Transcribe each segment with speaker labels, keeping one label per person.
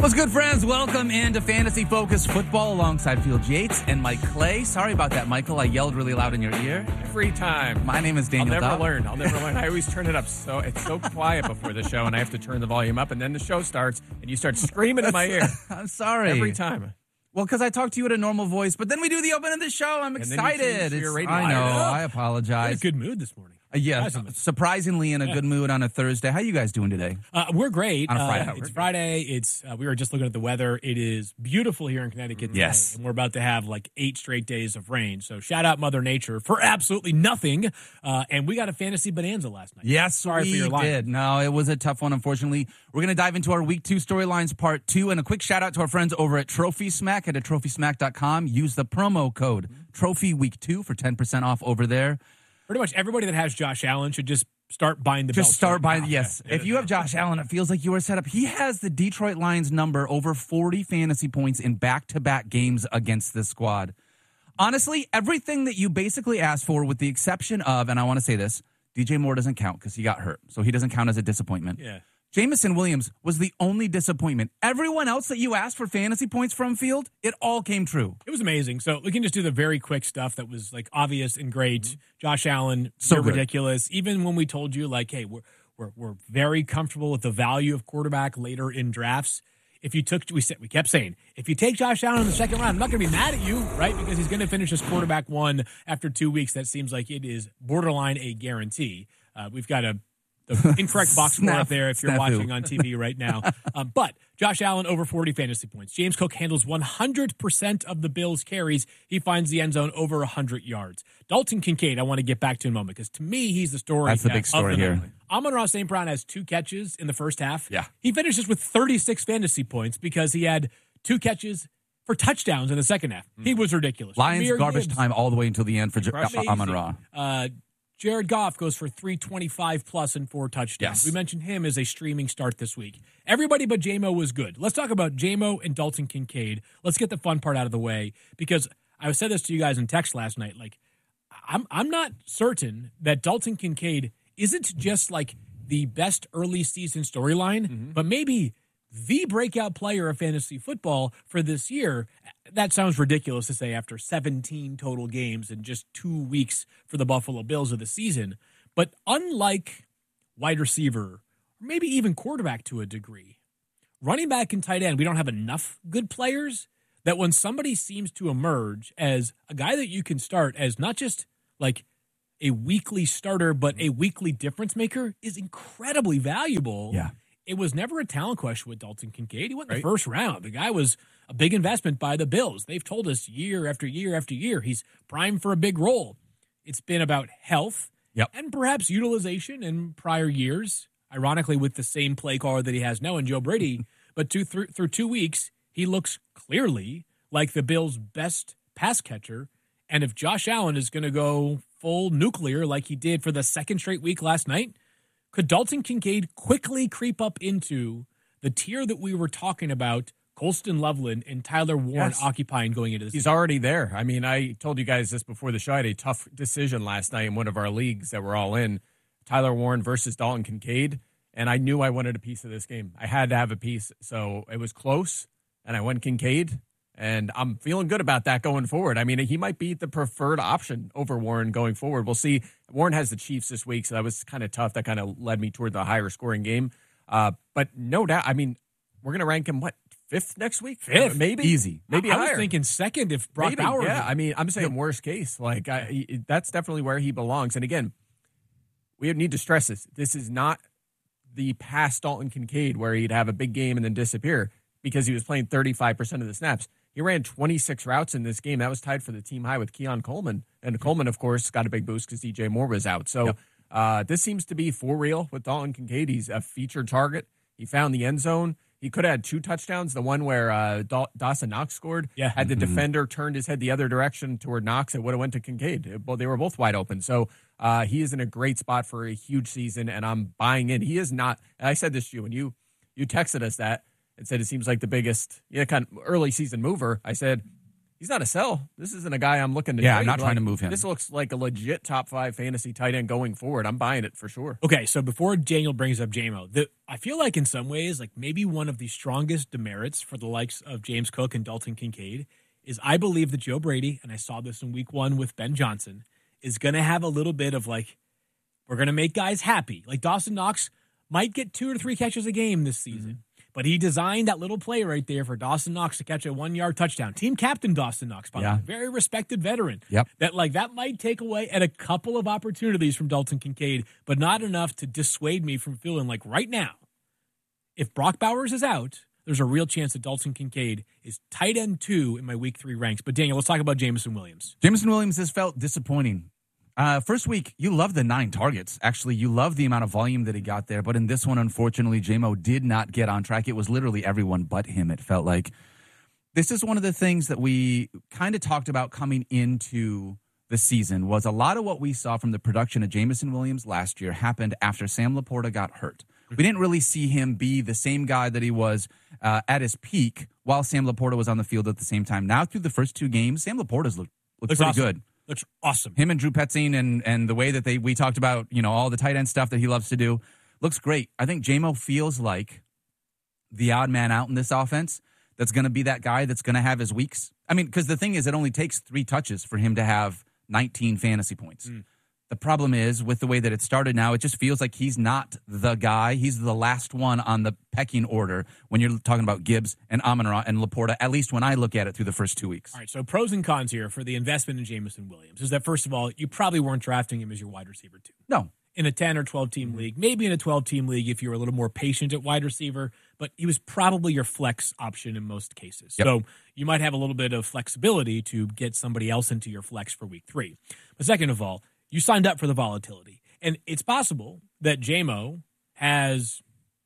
Speaker 1: What's good, friends? Welcome into Fantasy Focus Football alongside Field Yates and Mike Clay. Sorry about that, Michael. I yelled really loud in your ear.
Speaker 2: Every time.
Speaker 1: My name is Daniel.
Speaker 2: I'll never learn. I always turn it up so it's so quiet before the show, and I have to turn the volume up, and then the show starts, and you start screaming in my ear.
Speaker 1: I'm sorry.
Speaker 2: Every time.
Speaker 1: Well, because I talk to you at a normal voice, but then we do the open of the show. I'm excited. I know. I apologize.
Speaker 2: In a good mood this morning.
Speaker 1: Yeah, surprisingly in a good mood on a Thursday. How you guys doing today?
Speaker 2: We're great.
Speaker 1: On a Friday.
Speaker 2: It's Friday. We were just looking at the weather. It is beautiful here in Connecticut today.
Speaker 1: Yes.
Speaker 2: And we're about to have like 8 straight days of rain. So shout out Mother Nature for absolutely nothing. And we got a fantasy bonanza last night.
Speaker 1: Yes,
Speaker 2: Sorry for your line.
Speaker 1: did. No, it was a tough one, unfortunately. We're going to dive into our Week 2 storylines part 2. And a quick shout out to our friends over at Trophy Smack at trophysmack.com. Use the promo code Trophy Week 2 for 10% off over there.
Speaker 2: Pretty much everybody that has Josh Allen should just start buying the belts.
Speaker 1: Just start buying, yes.
Speaker 2: Yeah.
Speaker 1: If you have Josh Allen, it feels like you are set up. He has the Detroit Lions number over 40 fantasy points in back-to-back games against this squad. Honestly, everything that you basically asked for with the exception of, and I want to say this, DJ Moore doesn't count because he got hurt, so he doesn't count as a disappointment.
Speaker 2: Yeah.
Speaker 1: Jamison Williams was the only disappointment. Everyone else that you asked for fantasy points from Field, it all came true.
Speaker 2: It was amazing. So we can just do the very quick stuff that was like obvious and great. Josh Allen,
Speaker 1: So
Speaker 2: you're
Speaker 1: good.
Speaker 2: ridiculous. Even when we told you like, hey, we're very comfortable with the value of quarterback later in drafts. If you took, we kept saying, if you take Josh Allen in the second round, I'm not going to be mad at you, right? Because he's going to finish as quarterback 1 after 2 weeks. That seems like it is borderline a guarantee. We've got the incorrect box score up there if you're watching on TV right now. But Josh Allen over 40 fantasy points. James Cook handles 100% of the Bills' carries. He finds the end zone over 100 yards. Dalton Kincaid, I want to get back to in a moment because to me, he's the story.
Speaker 1: That's the big story here.
Speaker 2: Amon-Ra St. Brown has 2 catches in the first half.
Speaker 1: Yeah.
Speaker 2: He finishes with 36 fantasy points because he had 2 catches for touchdowns in the second half. He was ridiculous.
Speaker 1: Lions
Speaker 2: Jahmyr
Speaker 1: garbage
Speaker 2: Gibbs,
Speaker 1: time all the way until the end for Amon-Ra.
Speaker 2: Jared Goff goes for 325 plus and 4 touchdowns.
Speaker 1: Yes.
Speaker 2: We mentioned him as a streaming start this week. Everybody but J-Mo was good. Let's talk about J-Mo and Dalton Kincaid. Let's get the fun part out of the way because I said this to you guys in text last night. Like, I'm not certain that Dalton Kincaid isn't just like the best early season storyline, but maybe the breakout player of fantasy football for this year. That sounds ridiculous to say after 17 total games and just 2 weeks for the Buffalo Bills of the season. But unlike wide receiver, or maybe even quarterback to a degree, running back and tight end, we don't have enough good players that when somebody seems to emerge as a guy that you can start as not just like a weekly starter, but a weekly difference maker is incredibly valuable.
Speaker 1: Yeah.
Speaker 2: It was never a talent question with Dalton Kincaid. He went in the first round. The guy was a big investment by the Bills. They've told us year after year after year he's primed for a big role. It's been about health and perhaps utilization in prior years, ironically with the same play caller that he has now in Joe Brady. But through 2 weeks, he looks clearly like the Bills' best pass catcher. And if Josh Allen is going to go full nuclear like he did for the second straight week last night, could Dalton Kincaid quickly creep up into the tier that we were talking about, Colston Loveland and Tyler Warren occupying going into this?
Speaker 3: He's already there. I mean, I told you guys this before the show. I had a tough decision last night in one of our leagues that we're all in, Tyler Warren versus Dalton Kincaid, and I knew I wanted a piece of this game. I had to have a piece, so it was close, and I went Kincaid, and I'm feeling good about that going forward. I mean, he might be the preferred option over Warren going forward. We'll see. Warren has the Chiefs this week, so that was kind of tough. That kind of led me toward the higher scoring game. But no doubt, I mean, we're going to rank him, 5th next week?
Speaker 2: 5th.
Speaker 3: Maybe?
Speaker 1: Easy.
Speaker 3: Maybe
Speaker 2: I
Speaker 3: higher.
Speaker 2: was thinking 2nd if Brock Bowers.
Speaker 3: Yeah, I mean, I'm saying worst case. Like, that's definitely where he belongs. And again, we need to stress this. This is not the past Dalton Kincaid where he'd have a big game and then disappear because he was playing 35% of the snaps. He ran 26 routes in this game. That was tied for the team high with Keon Coleman. And Coleman, of course, got a big boost because DJ Moore was out. So this seems to be for real with Dalton Kincaid. He's a featured target. He found the end zone. He could have had 2 touchdowns. The one where Dawson Knox scored. Had the defender turned his head the other direction toward Knox, it would have went to Kincaid. Well, they were both wide open. So he is in a great spot for a huge season, and I'm buying in. He is not, and I said this to you when you texted us that and said it seems like the biggest kind of early season mover. I said He's not a sell. This isn't a guy I'm looking to
Speaker 1: Yeah,
Speaker 3: trade.
Speaker 1: I'm not trying to move him.
Speaker 3: This looks like a legit top 5 fantasy tight end going forward. I'm buying it for sure.
Speaker 2: Okay, so before Daniel brings up JMO, I feel like in some ways, like maybe one of the strongest demerits for the likes of James Cook and Dalton Kincaid is I believe that Joe Brady, and I saw this in week 1 with Ben Johnson, is going to have a little bit of like, we're going to make guys happy. Like Dawson Knox might get 2 or 3 catches a game this season. But he designed that little play right there for Dawson Knox to catch a 1-yard touchdown. Team captain Dawson Knox, by the way, very respected veteran.
Speaker 1: Yep.
Speaker 2: That might take away at a couple of opportunities from Dalton Kincaid, but not enough to dissuade me from feeling like right now, if Brock Bowers is out, there's a real chance that Dalton Kincaid is tight end 2 in my week 3 ranks. But Daniel, let's talk about Jameson Williams.
Speaker 1: Jameson Williams has felt disappointing. First week, you love the 9 targets. Actually, you love the amount of volume that he got there. But in this one, unfortunately, JMO did not get on track. It was literally everyone but him, it felt like. This is one of the things that we kind of talked about coming into the season was a lot of what we saw from the production of Jameson Williams last year happened after Sam Laporta got hurt. We didn't really see him be the same guy that he was at his peak while Sam Laporta was on the field at the same time. Now, through the first 2 games, Sam Laporta's looked pretty
Speaker 2: awesome.
Speaker 1: good.
Speaker 2: Looks awesome.
Speaker 1: Him and Drew Petzing and the way that we talked about, all the tight end stuff that he loves to do, looks great. I think JMO feels like the odd man out in this offense that's going to be that guy that's going to have his weeks. I mean, because the thing is, it only takes 3 touches for him to have 19 fantasy points. The problem is, with the way that it started now, it just feels like he's not the guy. He's the last one on the pecking order when you're talking about Gibbs and Amon-Ra and Laporta, at least when I look at it through the first 2 weeks.
Speaker 2: All right, so pros and cons here for the investment in Jameson Williams is that, first of all, you probably weren't drafting him as your wide receiver 2.
Speaker 1: No.
Speaker 2: In a 10 or 12-team league, maybe in a 12-team league if you were a little more patient at wide receiver, but he was probably your flex option in most cases.
Speaker 1: Yep.
Speaker 2: So you might have a little bit of flexibility to get somebody else into your flex for week 3. But second of all, you signed up for the volatility. And it's possible that JMO has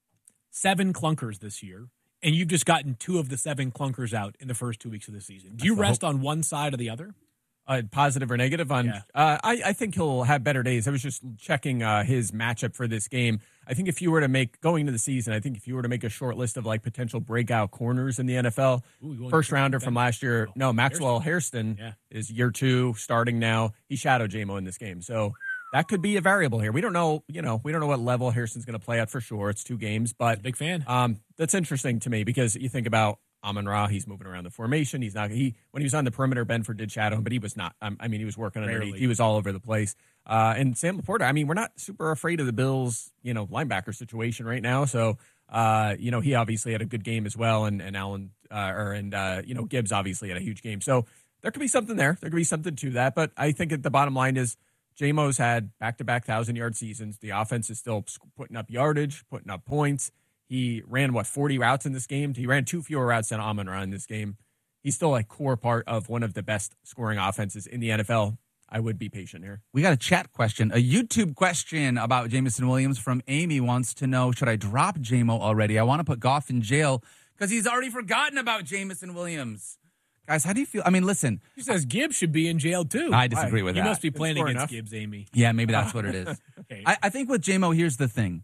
Speaker 2: 7 clunkers this year, and you've just gotten 2 of the 7 clunkers out in the first 2 weeks of the season. Do you rest on one side or the other?
Speaker 3: Positive or negative on?
Speaker 2: Yeah.
Speaker 3: I think he'll have better days. I was just checking his matchup for this game. I think if you were to make, going into the season, I think if you were to make a short list of like potential breakout corners in the NFL, first rounder from last year, Maxwell Hairston is year 2, starting now. He shadowed JMO in this game. So that could be a variable here. We don't know, we don't know what level Hairston's going to play at for sure. It's 2 games, but
Speaker 2: big fan.
Speaker 3: That's interesting to me because you think about Amon-Ra, he's moving around the formation. He's not. When he was on the perimeter, Benford did shadow him, but he was not. He was working underneath. He was all over the place. And Sam Laporta, we're not super afraid of the Bills, linebacker situation right now. So, he obviously had a good game as well, and Allen Gibbs obviously had a huge game. So there could be something there. There could be something to that. But I think the bottom line is JMO's had back-to-back 1,000-yard seasons. The offense is still putting up yardage, putting up points. He ran, 40 routes in this game? He ran 2 fewer routes than Amon-Ra in this game. He's still a core part of one of the best scoring offenses in the NFL. I would be patient here.
Speaker 1: We got a chat question, a YouTube question about Jameson Williams from Amy wants to know, should I drop JMO already? I want to put Goff in jail because he's already forgotten about Jameson Williams. Guys, how do you feel? Listen.
Speaker 2: She says Gibbs should be in jail, too.
Speaker 1: I disagree with that.
Speaker 2: You must be playing against
Speaker 3: enough.
Speaker 2: Gibbs, Amy.
Speaker 1: Yeah, maybe that's what it is.
Speaker 2: Okay.
Speaker 1: I think with JMO, here's the thing.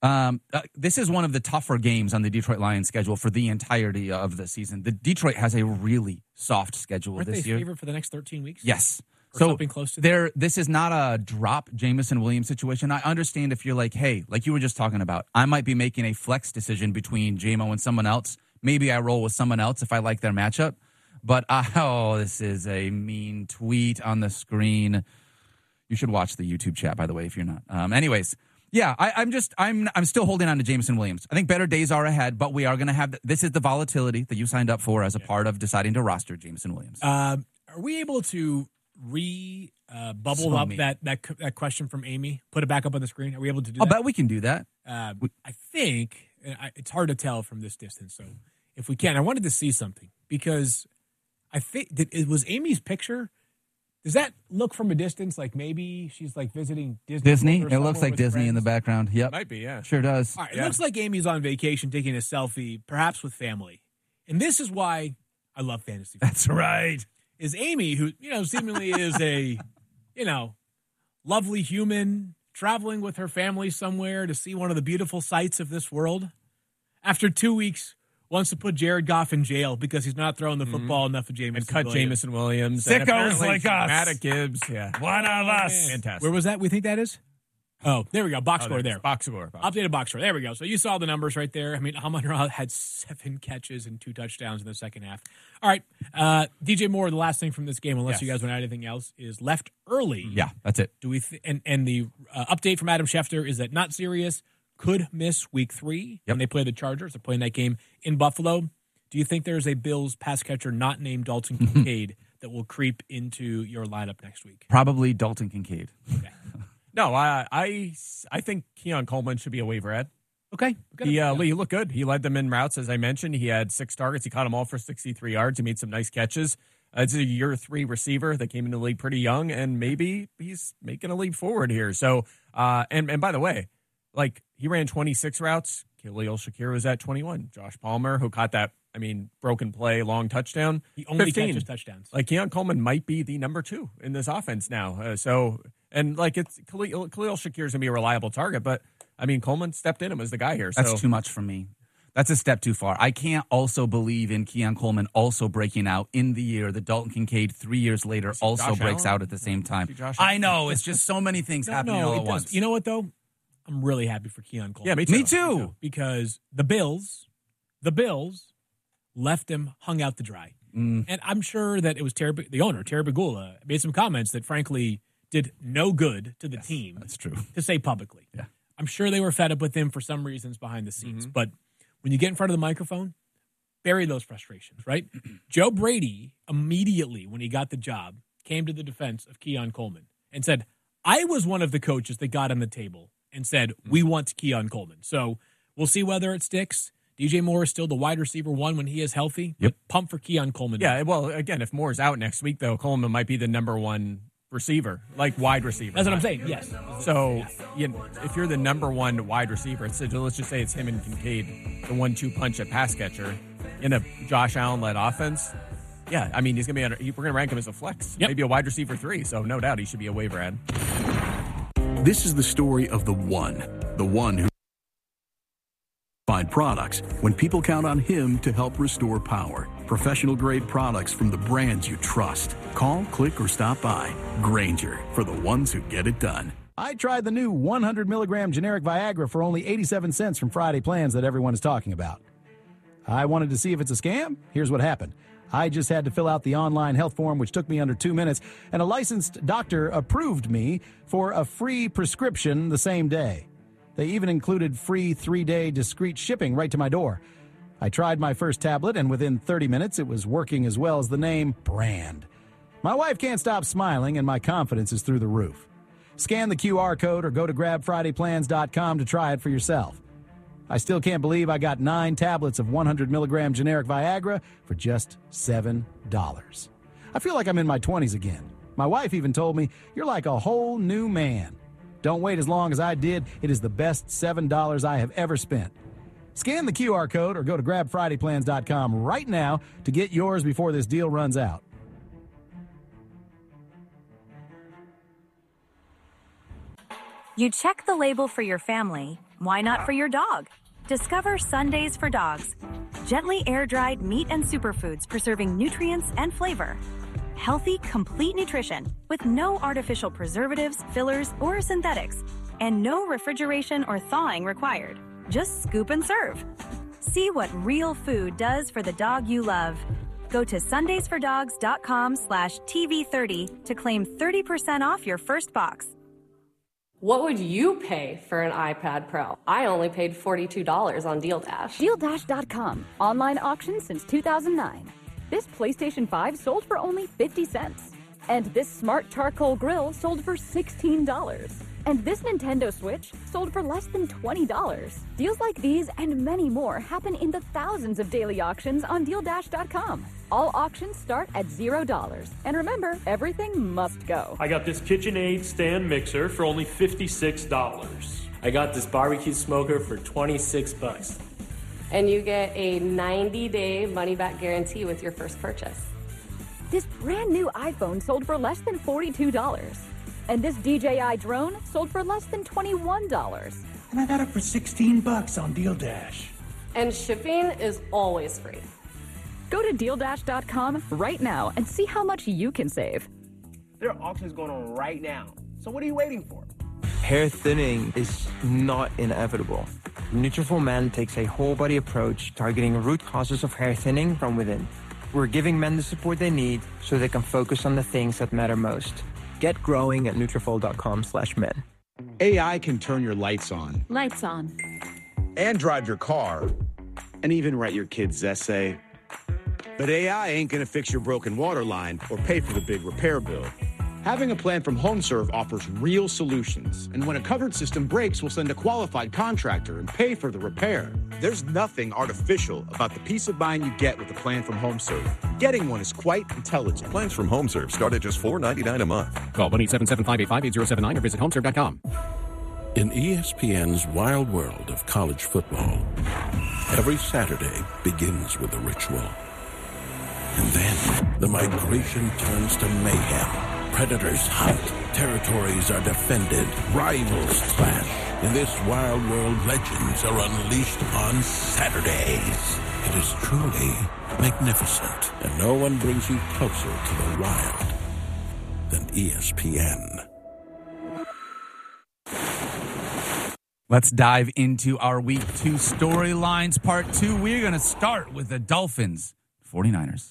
Speaker 1: This is one of the tougher games on the Detroit Lions schedule for the entirety of the season. The Detroit has a really soft schedule
Speaker 2: Aren't
Speaker 1: this
Speaker 2: they
Speaker 1: year.
Speaker 2: favored for the next 13 weeks?
Speaker 1: Yes.
Speaker 2: Or
Speaker 1: So
Speaker 2: something close to that?
Speaker 1: this is not a drop Jameson Williams situation. I understand if you're like, hey, like you were just talking about, I might be making a flex decision between JMO and someone else. Maybe I roll with someone else if I like their matchup. But, this is a mean tweet on the screen. You should watch the YouTube chat, by the way, if you're not. Anyways. Yeah, I'm still holding on to Jameson Williams. I think better days are ahead, but we are going to have this is the volatility that you signed up for as a part of deciding to roster Jameson Williams.
Speaker 2: Are we able to bubble up that question from Amy? Put it back up on the screen. Are we able to do
Speaker 1: I'll
Speaker 2: that?
Speaker 1: bet we can do that.
Speaker 2: I think it's hard to tell from this distance. So if we can, I wanted to see something because I think it was Amy's picture. Does that look from a distance like maybe she's like visiting Disney?
Speaker 1: It looks like Disney in the background. Yep.
Speaker 3: Might be, yeah.
Speaker 1: Sure does.
Speaker 2: All right, It looks like Amy's on vacation taking a selfie, perhaps with family. And this is why I love fantasy football.
Speaker 1: That's right.
Speaker 2: Is Amy, who, seemingly is a, lovely human traveling with her family somewhere to see one of the beautiful sights of this world. After 2 weeks wants to put Jared Goff in jail because he's not throwing the football enough of Jameson
Speaker 3: And cut
Speaker 2: Williams.
Speaker 3: Jameson Williams.
Speaker 1: Sickos
Speaker 3: And apparently
Speaker 1: like us.
Speaker 3: Matt Gibbs. Yeah.
Speaker 1: One of us.
Speaker 3: Fantastic.
Speaker 2: Where was that? We think that is? Oh, there we go. Box score there.
Speaker 3: Box score.
Speaker 2: Updated box score. There we go. So you saw the numbers right there. I mean, Amon-Ra had 7 catches and 2 touchdowns in the second half. All right. DJ Moore, the last thing from this game, unless you guys want to add anything else, is left early.
Speaker 1: Yeah, that's it.
Speaker 2: Do we? And the update from Adam Schefter is that not serious, could miss week 3 when they play the Chargers. They're playing that game in Buffalo. Do you think there's a Bills pass catcher not named Dalton Kincaid that will creep into your lineup next week?
Speaker 1: Probably Dalton Kincaid.
Speaker 2: Okay.
Speaker 3: No, I think Keon Coleman should be a waiver ad.
Speaker 2: Okay.
Speaker 3: He looked good. He led them in routes, as I mentioned. He had 6 targets. He caught them all for 63 yards. He made some nice catches. It's a year 3 receiver that came into the league pretty young, and maybe he's making a leap forward here. So, and by the way, like he ran 26 routes. Khalil Shakir was at 21. Josh Palmer, who caught that, broken play, long touchdown.
Speaker 2: He only
Speaker 3: 15.
Speaker 2: catches touchdowns.
Speaker 3: Like Keon Coleman might be the number 2 in this offense now. And like it's Khalil Shakir is gonna be a reliable target, but Coleman stepped in him as the guy here. So.
Speaker 1: That's too much for me. That's a step too far. I can't also believe in Keon Coleman also breaking out in the year that Dalton Kincaid 3 years later also
Speaker 3: Josh
Speaker 1: breaks
Speaker 3: Allen?
Speaker 1: out at the same time.
Speaker 3: Josh
Speaker 1: I know. It's just so many things happening all at once.
Speaker 2: You know what, though? I'm really happy for Keon Coleman.
Speaker 3: Yeah, me too.
Speaker 1: Me too.
Speaker 2: Because the Bills left him hung out to dry. And I'm sure that it was the owner, Terry Bagula, made some comments that, frankly, did no good to the team.
Speaker 1: That's true.
Speaker 2: To say publicly.
Speaker 1: Yeah.
Speaker 2: I'm sure they were fed up with him for some reasons behind the scenes. But when you get in front of the microphone, bury those frustrations, right? Joe Brady, immediately when he got the job, came to the defense of Keon Coleman and said, I was one of the coaches that got on the table and said, we want Keon Coleman. So we'll see whether it sticks. DJ Moore is still the wide receiver 1 when he is healthy.
Speaker 1: Yep.
Speaker 2: Pump for Keon Coleman.
Speaker 3: Yeah, well, again, if Moore's out next week, though, Coleman might be the number 1 receiver, like wide receiver.
Speaker 2: That's what I'm saying, yes.
Speaker 3: So if you're the number 1 wide receiver, let's just say it's him and Kincaid, the 1-2 punch at pass catcher in a Josh Allen-led offense. Yeah, he's going to be we're going to rank him as a flex, maybe a wide receiver 3. So no doubt he should be a waiver ad.
Speaker 4: This is the story of the one who find products when people count on him to help restore power. Professional grade products from the brands you trust. Call, click, or stop by. Grainger, for the ones who get it done.
Speaker 5: I tried the new 100 milligram generic Viagra for only 87 cents from Friday Plans that everyone is talking about. I wanted to see if it's a scam. Here's what happened. I just had to fill out the online health form, which took me under 2 minutes, and a licensed doctor approved me for a free prescription the same day. They even included free 3-day discreet shipping right to my door. I tried my first tablet, and within 30 minutes, it was working as well as the name brand. My wife can't stop smiling, and my confidence is through the roof. Scan the QR code or go to grabfridayplans.com to try it for yourself. I still can't believe I got 9 tablets of 100 milligram generic Viagra for just $7. I feel like I'm in my 20s again. My wife even told me, "You're like a whole new man." Don't wait as long as I did. It is the best $7 I have ever spent. Scan the QR code or go to grabfridayplans.com right now to get yours before this deal runs out.
Speaker 6: You check the label for your family. Why not for your dog? Discover Sundays for Dogs. Gently air-dried meat and superfoods preserving nutrients and flavor. Healthy, complete nutrition with no artificial preservatives, fillers, or synthetics. And no refrigeration or thawing required. Just scoop and serve. See what real food does for the dog you love. Go to sundaysfordogs.com/TV30 to claim 30% off your first box.
Speaker 7: What would you pay for an iPad Pro? I only paid $42 on Deal Dash.
Speaker 8: DealDash.com. Online auction since 2009. This PlayStation 5 sold for only 50 cents. And this smart charcoal grill sold for $16. And this Nintendo Switch sold for less than $20. Deals like these and many more happen in the thousands of daily auctions on DealDash.com. All auctions start at $0. And remember, everything must go.
Speaker 9: I got this KitchenAid stand mixer for only $56. I got this barbecue smoker for $26.
Speaker 7: And you get a 90-day money-back guarantee with your first purchase.
Speaker 8: This brand new iPhone sold for less than $42. And this DJI drone sold for less than $21.
Speaker 10: And I got it for $16 on Deal Dash.
Speaker 7: And shipping is always free.
Speaker 8: Go to DealDash.com right now and see how much you can save.
Speaker 10: There are auctions going on right now. So what are you waiting for?
Speaker 11: Hair thinning is not inevitable. Nutrafol Men takes a whole-body approach targeting root causes of hair thinning from within. We're giving men the support they need so they can focus on the things that matter most. Get growing at Nutrafol.com/men.
Speaker 12: AI can turn your lights on.
Speaker 13: Lights on.
Speaker 12: And drive your car. And even write your kid's essay. But AI ain't gonna fix your broken water line or pay for the big repair bill. Having a plan from HomeServe offers real solutions. And when a covered system breaks, we'll send a qualified contractor and pay for the repair. There's nothing artificial about the peace of mind you get with a plan from HomeServe. Getting one is quite intelligent.
Speaker 14: Plans from HomeServe start at just $4.99 a month.
Speaker 15: Call 1-877-585-8079 or visit homeserve.com.
Speaker 16: In ESPN's wild world of college football, every Saturday begins with a ritual. And then the migration turns to mayhem. Predators hunt, territories are defended, rivals clash. In this wild world, legends are unleashed on Saturdays. It is truly magnificent, and no one brings you closer to the wild than ESPN.
Speaker 1: Let's dive into our Week 2 storylines, Part 2. We're going to start with the Dolphins 49ers.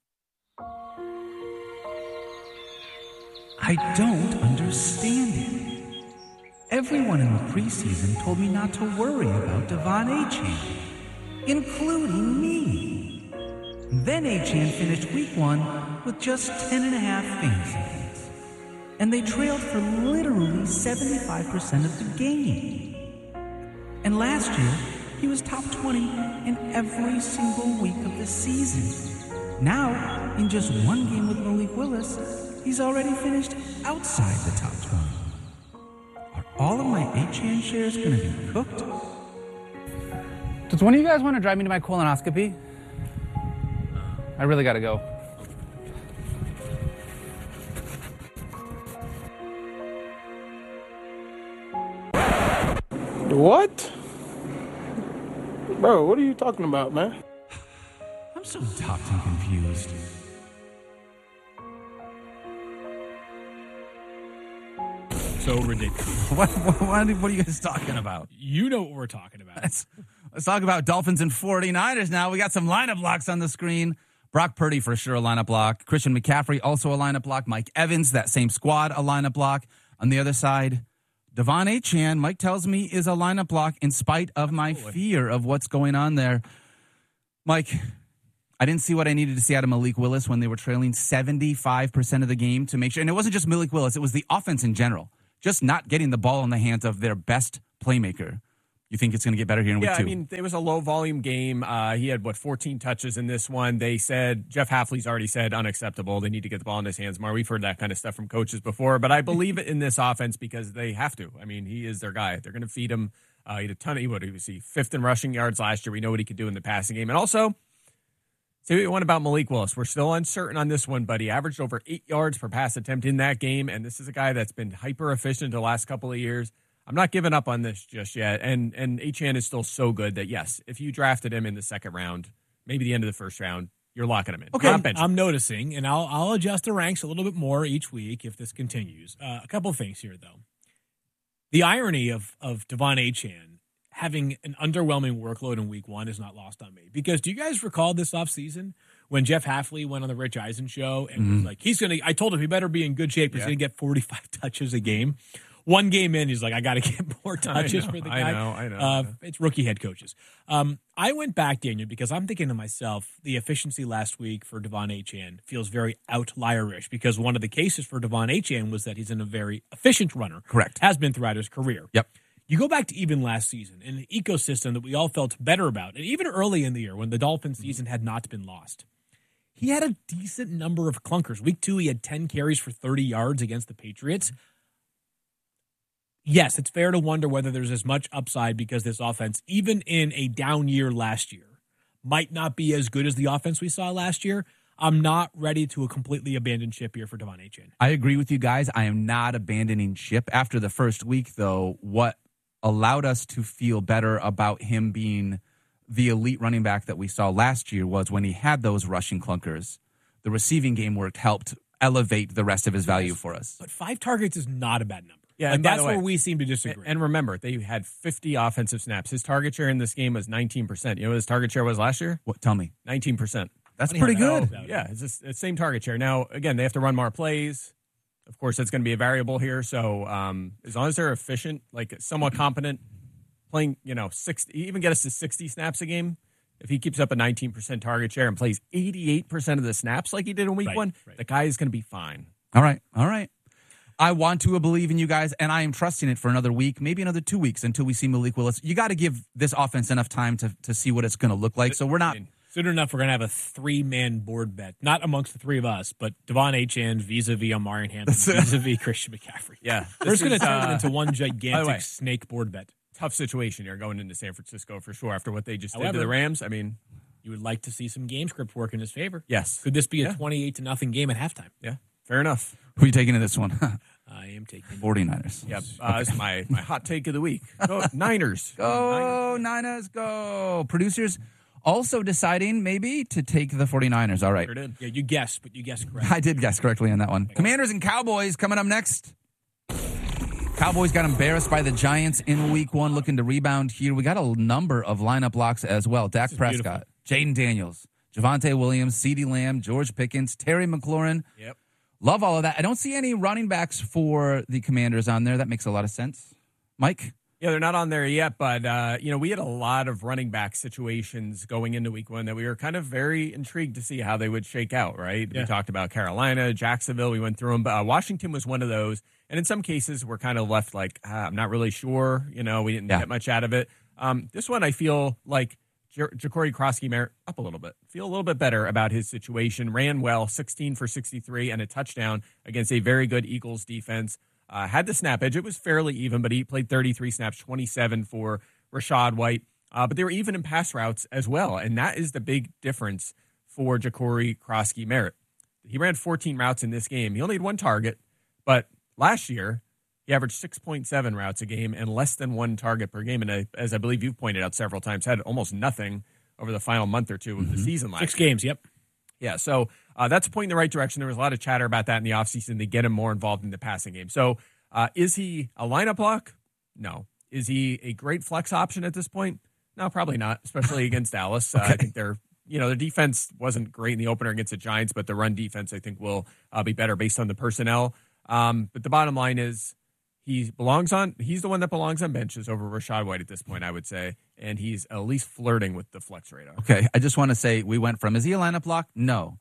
Speaker 1: I don't understand it. Everyone in the preseason told me not to worry about Devon Achane, including me. Then Achane finished Week 1 with just 10.5 fantasy points. And they trailed for literally 75% of the game. And last year, he was top 20 in every single week of the season. Now, in just one game with Malik Willis, he's already finished outside the top 20. Are all of my Achane shares going to be cooked?
Speaker 17: Does one of you guys want to drive me to my colonoscopy? I really got to go.
Speaker 10: What? Bro, what are you talking about, man?
Speaker 1: I'm so topped and confused.
Speaker 2: So ridiculous.
Speaker 1: What are you guys talking about?
Speaker 2: You know what we're talking about.
Speaker 1: Let's talk about Dolphins and 49ers now. We got some lineup blocks on the screen. Brock Purdy, for sure, a lineup block. Christian McCaffrey, also a lineup block. Mike Evans, that same squad, a lineup block. On the other side, Devon Achane, Mike tells me, is a lineup block in spite of my fear of what's going on there. Mike, I didn't see what I needed to see out of Malik Willis when they were trailing 75% of the game to make sure. And it wasn't just Malik Willis. It was the offense in general. Just not getting the ball in the hands of their best playmaker. You think it's going to get better here in Week 2?
Speaker 3: Yeah, I mean, it was a low-volume game. He had, 14 touches in this one. They said, Jeff Hafley's already said, unacceptable. They need to get the ball in his hands more. We've heard that kind of stuff from coaches before, but I believe it in this offense because they have to. I mean, he is their guy. They're going to feed him. He had a ton of, what did he see? 5th in rushing yards last year. We know what he could do in the passing game. And also, say what about Malik Willis. We're still uncertain on this one, but he averaged over 8 yards per pass attempt in that game, and this is a guy that's been hyper-efficient the last couple of years. I'm not giving up on this just yet, and Achane is still so good that, yes, if you drafted him in the second round, maybe the end of the first round, you're locking him in.
Speaker 2: Okay, I'm noticing, and I'll adjust the ranks a little bit more each week if this continues. A couple of things here, though. The irony of Devon Achane having an underwhelming workload in Week 1 is not lost on me. Because do you guys recall this offseason when Jeff Hafley went on the Rich Eisen show and was like, I told him he better be in good shape because he's going to get 45 touches a game. One game in, he's like, I got to get more touches for the guy.
Speaker 3: I know.
Speaker 2: It's rookie head coaches. I went back, Daniel, because I'm thinking to myself, the efficiency last week for Devon Achane feels very outlierish because one of the cases for Devon Achane was that he's a very efficient runner.
Speaker 1: Correct.
Speaker 2: Has been throughout his career.
Speaker 1: Yep.
Speaker 2: You go back to even last season, in an ecosystem that we all felt better about, and even early in the year when the Dolphins season had not been lost. He had a decent number of clunkers. Week 2, he had 10 carries for 30 yards against the Patriots. Yes, it's fair to wonder whether there's as much upside because this offense, even in a down year last year, might not be as good as the offense we saw last year. I'm not ready to completely abandon ship here for Devon Achane.
Speaker 1: I agree with you guys. I am not abandoning ship. After the first week, though, what allowed us to feel better about him being the elite running back that we saw last year was when he had those rushing clunkers. The receiving game work helped elevate the rest of his value for us.
Speaker 2: But 5 targets is not a bad number.
Speaker 3: Yeah,
Speaker 2: like,
Speaker 3: and by
Speaker 2: that's
Speaker 3: the way,
Speaker 2: where we seem to disagree.
Speaker 3: And remember, they had 50 offensive snaps. His target share in this game was 19%. You know what his target share was last year?
Speaker 1: What? Tell me.
Speaker 3: 19%.
Speaker 1: That's pretty good.
Speaker 3: Yeah, it's the same target share. Now, again, they have to run more plays. Of course, that's going to be a variable here. So as long as they're efficient, like somewhat competent, playing, 60, even get us to 60 snaps a game, if he keeps up a 19% target share and plays 88% of the snaps like he did in week one, the guy is going to be fine.
Speaker 1: All right. I want to believe in you guys, and I am trusting it for another week, maybe another 2 weeks until we see Malik Willis. You got to give this offense enough time to see what it's going to look like. So we're not.
Speaker 2: Soon enough, we're going to have a 3-man board bet, not amongst the 3 of us, but Devon Achane vis-a-vis Omarion Hampton vis-a-vis Christian McCaffrey.
Speaker 3: Yeah.
Speaker 2: We're just going to turn it into one gigantic snake board bet.
Speaker 3: Tough situation here going into San Francisco for sure after what they just did to the Rams. I mean,
Speaker 2: you would like to see some game script work in his favor.
Speaker 3: Yes.
Speaker 2: Could this be a 28-0 game at halftime?
Speaker 3: Yeah, fair enough.
Speaker 1: Who are you taking in this one?
Speaker 2: I am taking
Speaker 1: 49ers.
Speaker 3: Yep. This is my hot take of the week. Go Niners.
Speaker 1: Go Niners, go. Producers also deciding maybe to take the 49ers. All right.
Speaker 3: Sure did.
Speaker 2: Yeah, you guessed, but you guessed correctly.
Speaker 1: I did guess correctly on that one. Commanders and Cowboys coming up next. Cowboys got embarrassed by the Giants in week 1, looking to rebound here. We got a number of lineup locks as well. Dak Prescott, Jaden Daniels, Javonte Williams, CeeDee Lamb, George Pickens, Terry McLaurin.
Speaker 3: Yep.
Speaker 1: Love all of that. I don't see any running backs for the Commanders on there. That makes a lot of sense. Mike?
Speaker 3: Yeah, they're not on there yet, but, we had a lot of running back situations going into week 1 that we were kind of very intrigued to see how they would shake out, right? Yeah. We talked about Carolina, Jacksonville. We went through them. But Washington was one of those. And in some cases, we're kind of left like, I'm not really sure. We didn't get much out of it. This one, I feel like Ja'Cory Krosky up a little bit. Feel a little bit better about his situation. Ran well, 16 for 63 and a touchdown against a very good Eagles defense. Had the snap edge. It was fairly even, but he played 33 snaps, 27 for Rachaad White. But they were even in pass routes as well, and that is the big difference for Ja'Cory Krosky. He ran 14 routes in this game. He only had 1 target, but last year he averaged 6.7 routes a game and less than 1 target per game. And as I believe you've pointed out several times, had almost nothing over the final month or 2 of the season last year.
Speaker 2: 6 games, yep.
Speaker 3: Yeah, so that's a point in the right direction. There was a lot of chatter about that in the offseason. They get him more involved in the passing game. So is he a lineup lock? No. Is he a great flex option at this point? No, probably not, especially against Dallas. I think their defense wasn't great in the opener against the Giants, but the run defense, I think, will be better based on the personnel. But the bottom line is he's the one that belongs on benches over Rachaad White at this point, I would say. And he's at least flirting with the flex radar.
Speaker 1: Okay, I just want to say we went from, is he a lineup lock? No.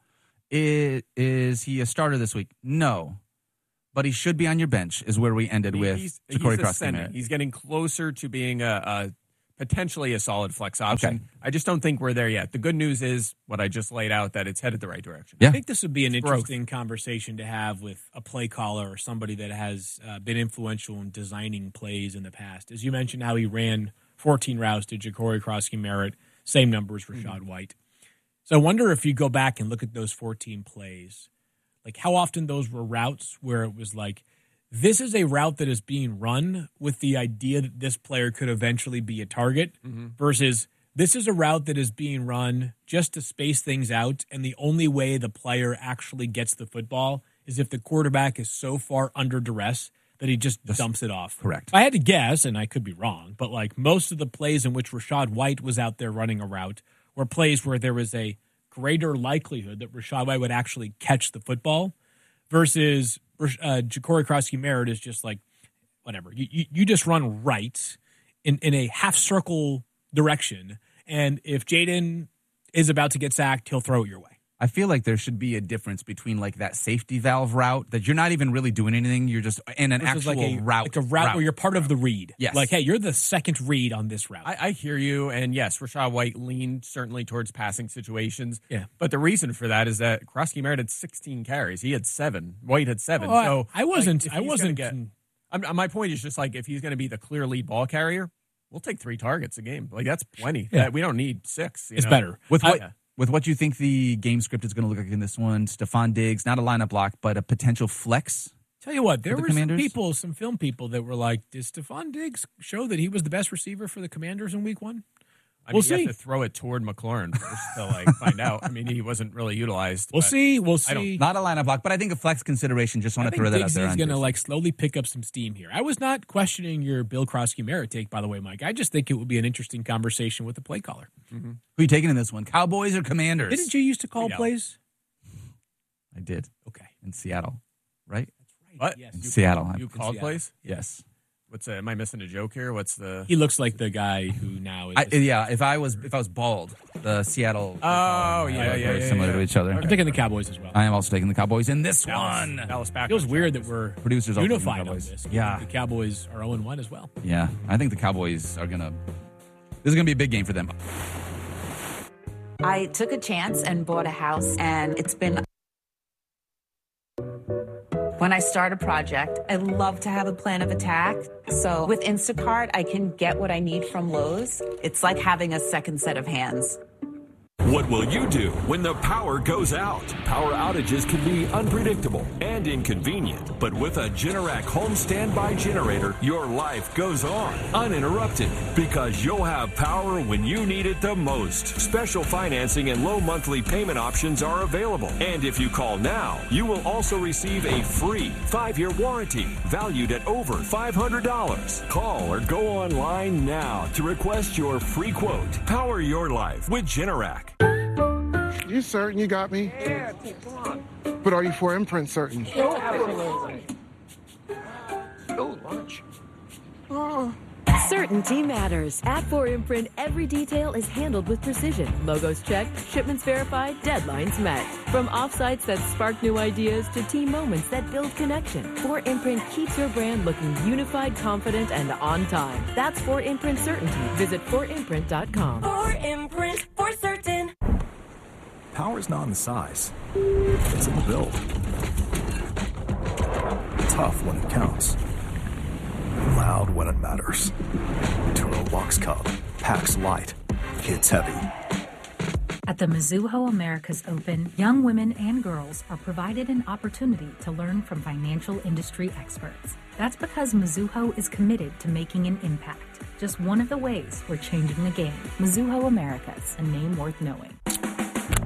Speaker 1: Is he a starter this week? No. But he should be on your bench is where we ended with Ja'Cory Krosky.
Speaker 3: He's getting closer to being a potentially a solid flex option. Okay. I just don't think we're there yet. The good news is what I just laid out, that it's headed the right direction.
Speaker 2: Yeah. I think this would be an interesting conversation to have with a play caller or somebody that has been influential in designing plays in the past. As you mentioned, how he ran 14 routes to Ja'Cory Krosky, same numbers for Rachaad White. So I wonder if you go back and look at those 14 plays, like how often those were routes where it was like, this is a route that is being run with the idea that this player could eventually be a target versus this is a route that is being run just to space things out, and the only way the player actually gets the football is if the quarterback is so far under duress that he just dumps it off.
Speaker 1: Correct.
Speaker 2: I had to guess, and I could be wrong, but like most of the plays in which Rachaad White was out there running a route were plays where there was a greater likelihood that Rachaad White would actually catch the football versus Ja'Cory Krosky is just like, whatever. You just run right in a half circle direction, and if Jaden is about to get sacked, he'll throw it your way.
Speaker 1: I feel like there should be a difference between like that safety valve route that you're not even really doing anything. You're just in an actual route.
Speaker 2: Like a route where you're part of the read.
Speaker 1: Yes.
Speaker 2: Like, hey, you're the second read on this route.
Speaker 3: I hear you. And yes, Rachaad White leaned certainly towards passing situations.
Speaker 2: Yeah.
Speaker 3: But the reason for that is that Krosky had 16 carries. He had 7. White had 7.
Speaker 2: Oh,
Speaker 3: so
Speaker 2: I wasn't.
Speaker 3: My point is just like, if he's going to be the clear lead ball carrier, we'll take 3 targets a game. Like, that's plenty.
Speaker 2: Yeah.
Speaker 3: We don't need 6.
Speaker 2: It's better.
Speaker 1: With what you think the game script is going to look like in this one, Stephon Diggs, not a lineup block, but a potential flex.
Speaker 2: Tell you what, there were some film people that were like, did Stephon Diggs show that he was the best receiver for the Commanders in week 1?
Speaker 3: I mean, you have to throw it toward McLaurin first to find out. I mean, he wasn't really utilized.
Speaker 2: We'll see.
Speaker 1: Not a lineup block, but I think a flex consideration. Just want to throw that out there.
Speaker 2: He's going to slowly pick up some steam here. I was not questioning your Bill Krosky-Merritt take, by the way, Mike. I just think it would be an interesting conversation with the play caller.
Speaker 1: Mm-hmm. Who are you taking in this one? Cowboys or Commanders?
Speaker 2: Didn't you used to call plays?
Speaker 1: I did.
Speaker 2: Okay.
Speaker 1: In Seattle, right?
Speaker 2: That's right.
Speaker 3: What?
Speaker 2: Yes.
Speaker 1: In Seattle.
Speaker 3: You called plays?
Speaker 1: Yes.
Speaker 3: Am I missing a joke here?
Speaker 2: He looks like the guy who now is.
Speaker 1: If I was bald, the Seattle.
Speaker 3: Oh
Speaker 1: similar to each other.
Speaker 2: I'm taking the Cowboys as well.
Speaker 1: I am also taking the Cowboys in this one.
Speaker 3: Dallas
Speaker 2: It feels weird that we're
Speaker 1: producers
Speaker 2: unified on this.
Speaker 1: Yeah,
Speaker 2: the Cowboys are 0-1 as well.
Speaker 1: Yeah, I think the Cowboys are gonna. This is gonna be a big game for them.
Speaker 13: I took a chance and bought a house, and it's been. When I start a project, I love to have a plan of attack. So with Instacart, I can get what I need from Lowe's. It's like having a second set of hands.
Speaker 18: What will you do when the power goes out? Power outages can be unpredictable and inconvenient, but with a Generac home standby generator, your life goes on uninterrupted because you'll have power when you need it the most. Special financing and low monthly payment options are available. And if you call now, you will also receive a free 5-year warranty valued at over $500. Call or go online now to request your free quote. Power your life with Generac.
Speaker 19: You certain you got me?
Speaker 20: Yeah, come on.
Speaker 19: But are you for imprint certain?
Speaker 20: Oh, absolutely. Oh, lunch.
Speaker 19: Oh.
Speaker 21: Certainty matters. At 4imprint, every detail is handled with precision. Logos checked, shipments verified, deadlines met. From offsites that spark new ideas to team moments that build connection, 4imprint keeps your brand looking unified, confident, and on time. That's 4imprint certainty. Visit 4imprint.com.
Speaker 22: 4imprint for certain.
Speaker 23: Power's not in the size. It's in the build. Tough when it counts. Loud when it matters. Turo Box Cub. Packs light. Hits heavy.
Speaker 24: At the Mizuho Americas Open, young women and girls are provided an opportunity to learn from financial industry experts. That's because Mizuho is committed to making an impact. Just one of the ways we're changing the game. Mizuho Americas, a name worth knowing.